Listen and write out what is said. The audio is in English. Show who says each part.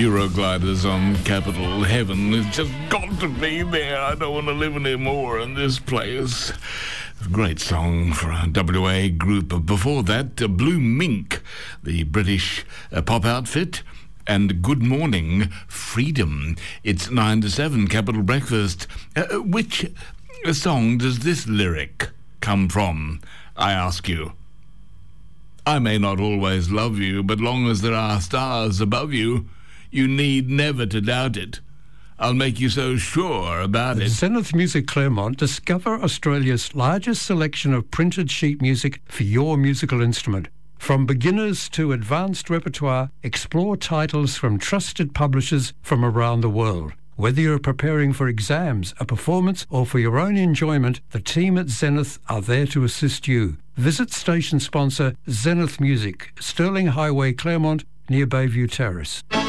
Speaker 1: Eurogliders on Capital Heaven. It's just got to be there. I don't want to live anymore in this place. Great song for a WA group. Before that, Blue Mink, the British pop outfit, and Good Morning, Freedom. It's 9 to 7, Capital Breakfast. Which song does this lyric come from, I ask you? I may not always love you, but long as there are stars above you, you need never to doubt it. I'll make you so sure about it.
Speaker 2: Zenith Music Claremont, discover Australia's largest selection of printed sheet music for your musical instrument. From beginners to advanced repertoire, explore titles from trusted publishers from around the world. Whether you're preparing for exams, a performance, or for your own enjoyment, the team at Zenith are there to assist you. Visit station sponsor Zenith Music, Stirling Highway, Claremont, near Bayview Terrace.